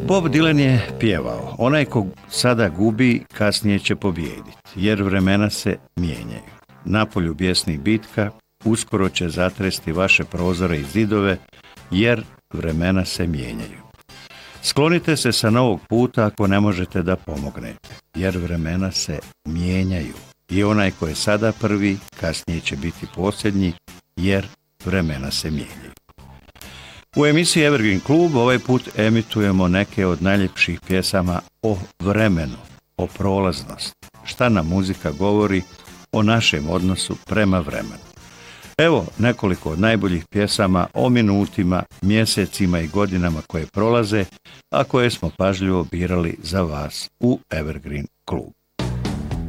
Bob Dylan je pjevao: onaj ko sada gubi, kasnije će pobijediti, jer vremena se mijenjaju. Napolju bijesnih bitka, uskoro će zatresti vaše prozore i zidove, jer vremena se mijenjaju. Sklonite se sa novog puta ako ne možete da pomognete, jer vremena se mijenjaju. I onaj ko je sada prvi, kasnije će biti posljednji, jer vremena se mijenjaju. U emisiji Evergreen Klub ovaj put emitujemo neke od najljepših pjesama o vremenu, o prolaznosti. Šta nam muzika govori o našem odnosu prema vremenu. Evo nekoliko od najboljih pjesama o minutima, mjesecima i godinama koje prolaze, a koje smo pažljivo birali za vas u Evergreen Klub.